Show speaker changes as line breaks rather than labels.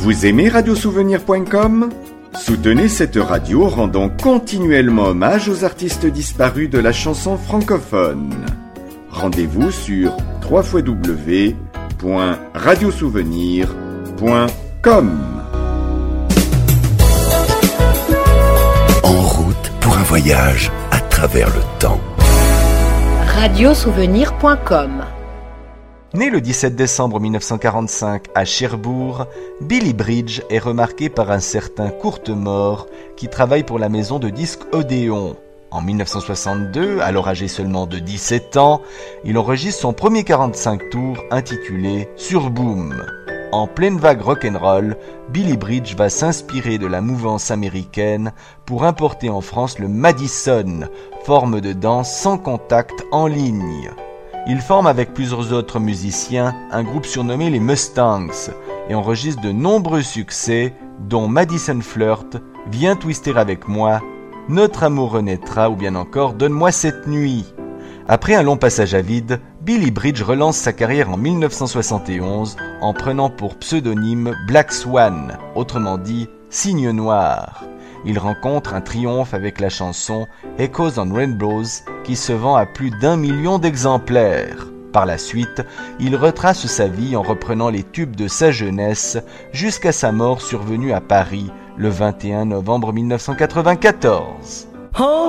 Vous aimez radiosouvenir.com ? Soutenez cette radio rendant continuellement hommage aux artistes disparus de la chanson francophone. Rendez-vous sur www.radiosouvenir.com.
En route pour un voyage à travers le temps.
Radiosouvenir.com.
Né le 17 décembre 1945 à Cherbourg, Billy Bridge est remarqué par un certain Courtemort qui travaille pour la maison de disques Odéon. En 1962, alors âgé seulement de 17 ans, il enregistre son premier 45 tours intitulé Sur Boom. En pleine vague rock'n'roll, Billy Bridge va s'inspirer de la mouvance américaine pour importer en France le Madison, forme de danse sans contact en ligne. Il forme avec plusieurs autres musiciens un groupe surnommé les Mustangs et enregistre de nombreux succès dont Madison Flirt, Viens twister avec moi, Notre amour renaîtra ou bien encore Donne-moi cette nuit. Après un long passage à vide, Billy Bridge relance sa carrière en 1971 en prenant pour pseudonyme Black Swan, autrement dit Cygne Noir. Il rencontre un triomphe avec la chanson Echoes on Rainbows qui se vend à plus d'1 million d'exemplaires. Par la suite, il retrace sa vie en reprenant les tubes de sa jeunesse jusqu'à sa mort survenue à Paris le 21 novembre 1994.